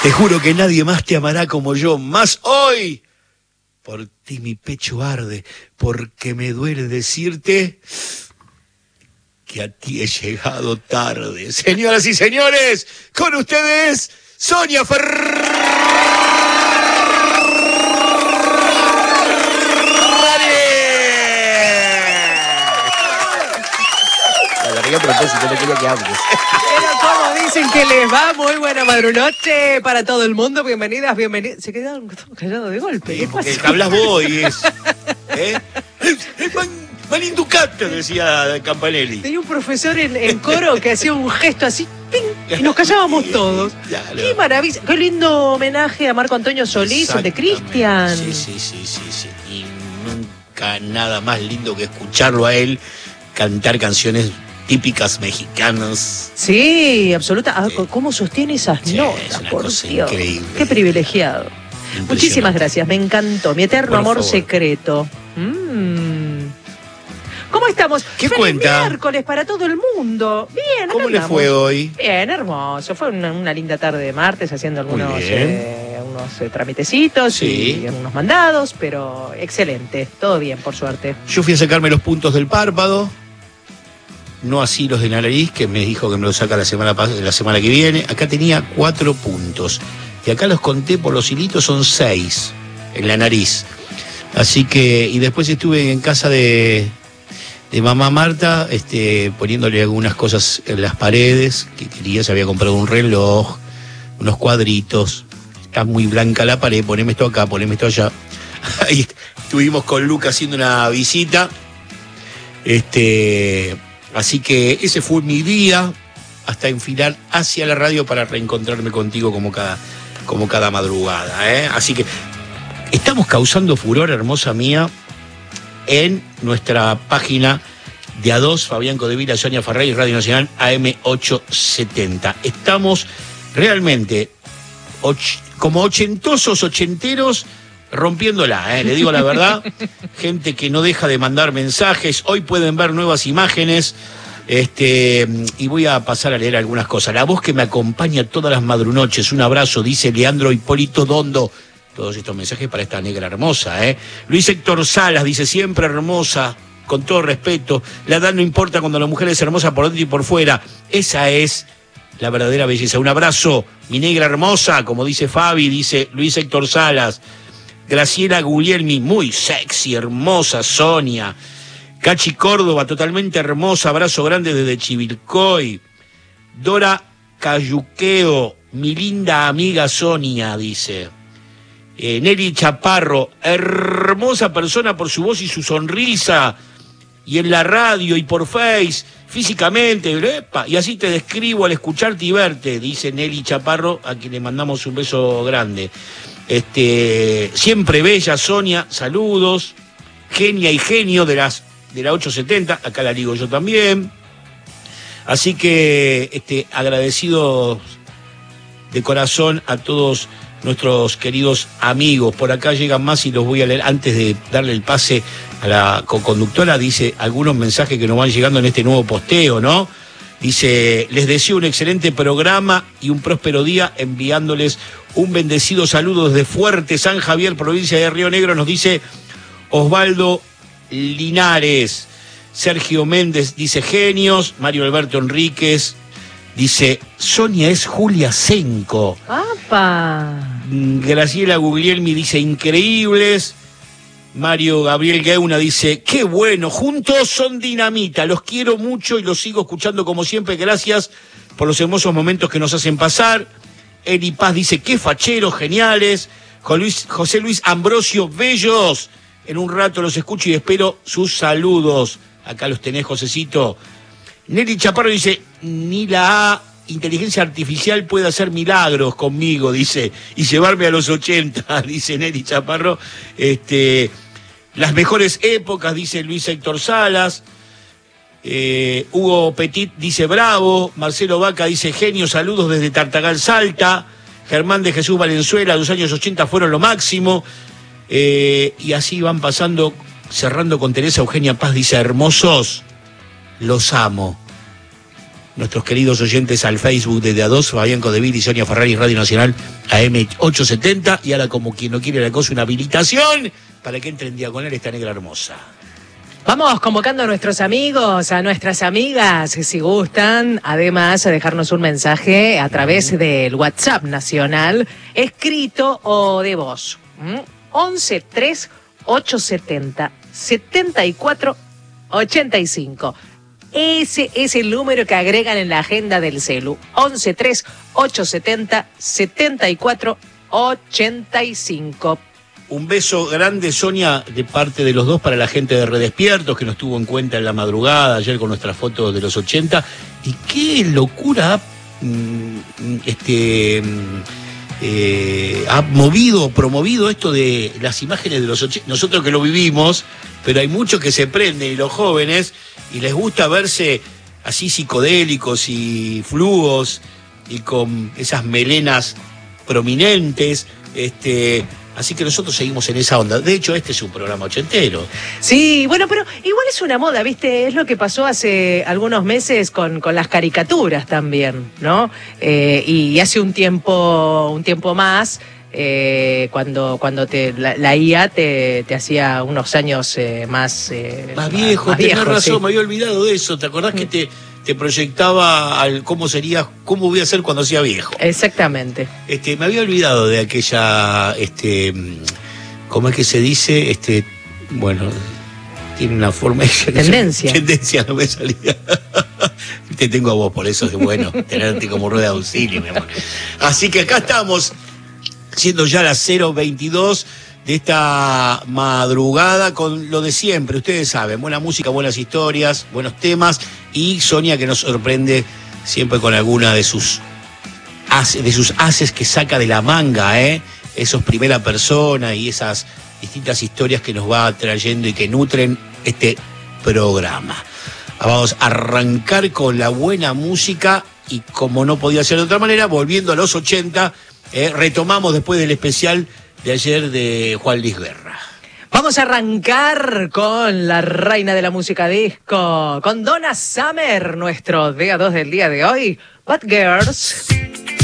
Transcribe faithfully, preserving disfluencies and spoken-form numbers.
Te juro que nadie más te amará como yo, más hoy. Por ti mi pecho arde, porque me duele decirte que a ti he llegado tarde. Señoras y señores, con ustedes, Sonia Ferrari. La largué a propósito, no quería que hables. Pero como dicen que les va, muy buena madrunoche para todo el mundo. Bienvenidas, bienvenidos. Se quedaron callados de golpe. Sí, porque hablas vos y es... ¿eh? Manin Ducata, decía Campanelli. Tenía un profesor en, en coro que hacía un gesto así, ¡ping! Y nos callábamos todos. Claro. ¡Qué maravilla! ¡Qué lindo homenaje a Marco Antonio Solís, el de Cristian! Sí, sí, sí, sí, sí. Y nunca nada más lindo que escucharlo a él cantar canciones típicas mexicanas. Sí, absoluta. Ah, Sí. ¿Cómo sostiene esas Sí, notas? es una Por cosa Dios. increíble. Qué privilegiado. Muchísimas gracias, me encantó. Mi eterno Por amor favor. secreto. Mm. ¿Cómo estamos? ¿Qué Feliz cuenta? miércoles para todo el mundo. Bien, acá ¿Cómo le andamos. fue hoy? Bien, hermoso. Fue una, una linda tarde de martes haciendo algunos, Muy bien. eh, unos eh, tramitecitos Sí. y unos mandados, pero excelente. Todo bien, por suerte. Yo fui a sacarme los puntos del párpado, no así los de la nariz, que me dijo que me los saca la semana, pas- la semana que viene. Acá tenía cuatro puntos. Y acá los conté por los hilitos, son seis en la nariz. Así que, y después estuve en casa de, de mamá Marta, este, poniéndole algunas cosas en las paredes que quería. Se había comprado un reloj, unos cuadritos. Está muy blanca la pared, poneme esto acá, poneme esto allá. Ahí estuvimos con Luca haciendo una visita. Este, así que ese fue mi día hasta enfilar hacia la radio para reencontrarme contigo como cada, como cada madrugada, ¿eh? Así que estamos causando furor, hermosa mía, en nuestra página de A dos, Fabián Codevila, Sonia Ferrari, Radio Nacional A M ochocientos setenta. Estamos realmente och- como ochentosos, ochenteros, rompiéndola, ¿eh? Le digo la verdad. Gente que no deja de mandar mensajes. Hoy pueden ver nuevas imágenes. Este, y voy a pasar a leer algunas cosas. La voz que me acompaña todas las madrunoches. Un abrazo, dice Leandro Hipólito Dondo. Todos estos mensajes para esta negra hermosa, ¿eh? Luis Héctor Salas dice, siempre hermosa, con todo respeto. La edad no importa cuando la mujer es hermosa por dentro y por fuera. Esa es la verdadera belleza. Un abrazo, mi negra hermosa, como dice Fabi, dice Luis Héctor Salas. Graciela Guglielmi, muy sexy, hermosa, Sonia. Cachi Córdoba, totalmente hermosa, abrazo grande desde Chivilcoy. Dora Cayuqueo, mi linda amiga Sonia, dice. Eh, Nelly Chaparro, hermosa persona por su voz y su sonrisa. Y en la radio y por Face, físicamente, epa, y así te describo al escucharte y verte, dice Nelly Chaparro, a quien le mandamos un beso grande. Este, siempre bella, Sonia, saludos. Genia y genio de las de la ochocientos setenta, acá la digo yo también. Así que este, agradecidos de corazón a todos nuestros queridos amigos. Por acá llegan más y los voy a leer antes de darle el pase a la co-conductora. Dice algunos mensajes que nos van llegando en este nuevo posteo, ¿no? Dice, les deseo un excelente programa y un próspero día, enviándoles un bendecido saludo desde Fuerte San Javier, provincia de Río Negro, nos dice Osvaldo Linares. Sergio Méndez dice genios. Mario Alberto Enríquez dice Sonia es Julia Senco. ¡Apa! Graciela Guglielmi dice increíbles. Mario Gabriel Geuna dice qué bueno, juntos son dinamita, los quiero mucho y los sigo escuchando como siempre, gracias por los hermosos momentos que nos hacen pasar. Eli Paz dice qué facheros, geniales. José Luis Ambrosio, bellos. En un rato los escucho y espero sus saludos. Acá los tenés, Josecito. Nelly Chaparro dice, ni la A, inteligencia artificial puede hacer milagros conmigo, dice, y llevarme a los ochenta, dice Nelly Chaparro. Este, las mejores épocas, dice Luis Héctor Salas. Eh, Hugo Petit dice bravo. Marcelo Vaca dice genio, saludos desde Tartagal, Salta. Germán de Jesús Valenzuela, los años ochenta fueron lo máximo. Eh, y así van pasando, cerrando con Teresa Eugenia Paz, dice hermosos, los amo. nuestros queridos oyentes al Facebook de De A dos, Fabián Codevil y Sonia Ferrari, Radio Nacional A M ochocientos setenta, y ahora, como quien no quiere la cosa, una habilitación para que entre en diagonal esta negra hermosa. Vamos convocando a nuestros amigos, a nuestras amigas, si gustan, además a dejarnos un mensaje a través del WhatsApp nacional, escrito o de voz. ¿Mm? once tres ocho setenta setenta y cuatro ochenta y cinco. Ese es el número que agregan en la agenda del celu. once tres ocho setenta setenta y cuatro ochenta y cinco. Un beso grande, Sonia, de parte de los dos para la gente de Redespiertos, que nos tuvo en cuenta en la madrugada ayer con nuestras fotos de los ochenta. Y qué locura mm, este, eh, ha movido, promovido esto de las imágenes de los ochenta. Nosotros que lo vivimos, pero hay muchos que se prenden, y los jóvenes, y les gusta verse así psicodélicos y flugos y con esas melenas prominentes, este... Así que nosotros seguimos en esa onda. De hecho, este es un programa ochentero. Sí, bueno, pero igual es una moda, ¿viste? Es lo que pasó hace algunos meses con, con las caricaturas también, ¿no? Eh, y hace un tiempo, un tiempo más, eh, cuando, cuando te, la, la I A te, te hacía unos años eh, más... Eh, más viejo, más tenés viejo, razón, sí. Me había olvidado de eso. ¿Te acordás mm. que te... te proyectaba al cómo sería, cómo voy a ser cuando sea viejo? Exactamente. Este, me había olvidado de aquella, este, ¿cómo es que se dice? Este, bueno, tiene una forma de tendencia. Tendencia, no me salía. Te tengo a vos, por eso es bueno tenerte como rueda de auxilio, mi amor. Así que acá estamos, siendo ya las cero veintidós de esta madrugada, con lo de siempre, ustedes saben, buena música, buenas historias, buenos temas, y Sonia, que nos sorprende siempre con alguna de sus haces, de sus haces que saca de la manga, ¿eh? Esos primera persona y esas distintas historias que nos va trayendo y que nutren este programa. Vamos a arrancar con la buena música y, como no podía ser de otra manera, volviendo a los ochenta, eh, retomamos después del especial de ayer de Juan Luis Guerra. Vamos a arrancar con la reina de la música disco, con Donna Summer, nuestro D A dos del día de hoy, Bad Girls.